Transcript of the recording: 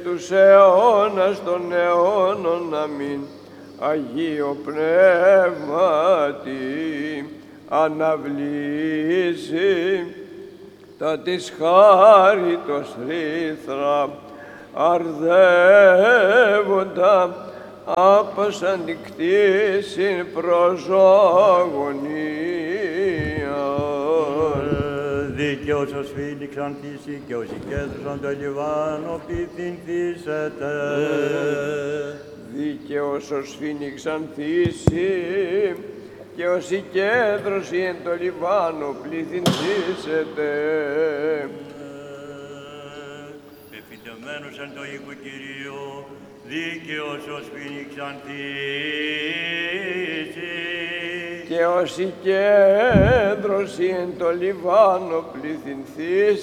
τους αιώνας των αιώνων. Αμήν. Αγίο Πνεύματι, αναβλύσει τα της χάριτος ρήθρα, αρδεύοντα άπασαν την κτήσιν προς αγωνία. Δίκαιος ως φοίνιξαν θύση και ως οικέδρουσαν το Λιβάνο πληθυνθήσετε. Δίκαιος ως φοίνιξαν θύση και ως οικέδρωση εν το Λιβάνο πληθυνθήσετε. Εφητευμένος εν το οίκο Κυρίου, δίκαιος ως φοίνιξαν θύση και ως οικέδρωση εν το Λιβάνο πληθυνθήσετε.